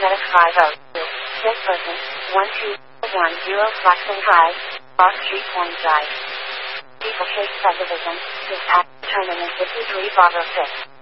apologetic 502. This person, 1210 Flaxen Drive, Ross Street, Point Drive. People Chase Subdivision, this at Terminus 53 Bravo 6.